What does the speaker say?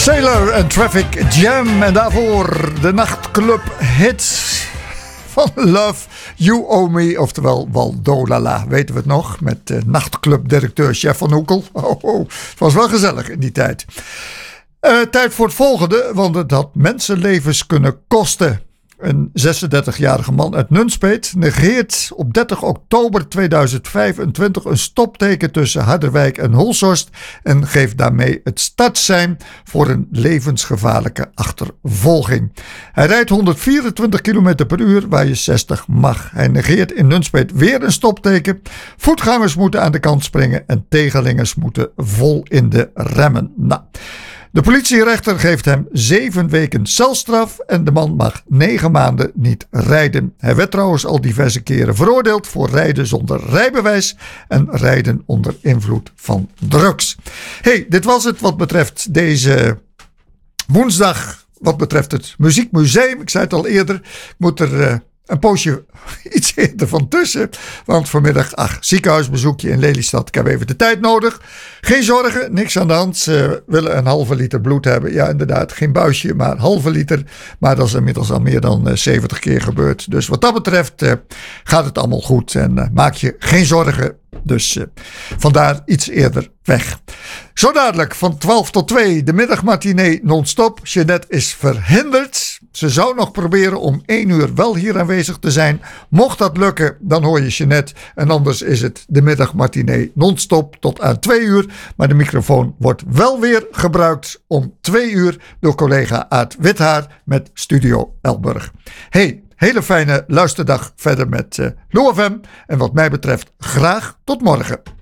Sailor en Traffic Jam. En daarvoor de nachtclub hits van Love You Owe Me. Oftewel Waldolala, weten we het nog? Met nachtclubdirecteur Chef van Oekel. Het was wel gezellig in die tijd. Tijd voor het volgende, want het had mensenlevens kunnen kosten. Een 36-jarige man uit Nunspeet negeert op 30 oktober 2025 een stopteken tussen Harderwijk en Hulshorst en geeft daarmee het startsein voor een levensgevaarlijke achtervolging. Hij rijdt 124 km per uur waar je 60 mag. Hij negeert in Nunspeet weer een stopteken. Voetgangers moeten aan de kant springen en tegenlingers moeten vol in de remmen. De politierechter geeft hem 7 weken celstraf en de man mag 9 maanden niet rijden. Hij werd trouwens al diverse keren veroordeeld voor rijden zonder rijbewijs en rijden onder invloed van drugs. Dit was het wat betreft deze woensdag, wat betreft het Muziekmuseum. Ik zei het al eerder, ik moet er een poosje iets eerder van tussen. Want vanmiddag, ziekenhuisbezoekje in Lelystad. Ik heb even de tijd nodig. Geen zorgen, niks aan de hand. Ze willen een halve liter bloed hebben. Ja, inderdaad, geen buisje, maar halve liter. Maar dat is inmiddels al meer dan 70 keer gebeurd. Dus wat dat betreft gaat het allemaal goed. En maak je geen zorgen. Dus vandaar iets eerder weg. Zo dadelijk van 12 tot 2 de middagmatinee non-stop. Jeanette is verhinderd. Ze zou nog proberen om 1 uur wel hier aanwezig te zijn. Mocht dat lukken, dan hoor je Jeanette. En anders is het de middagmatinee non-stop tot aan 2 uur. Maar de microfoon wordt wel weer gebruikt om 2 uur door collega Aad Withaar met Studio Elburg. Hele fijne luisterdag verder met Lou FM. En wat mij betreft graag tot morgen.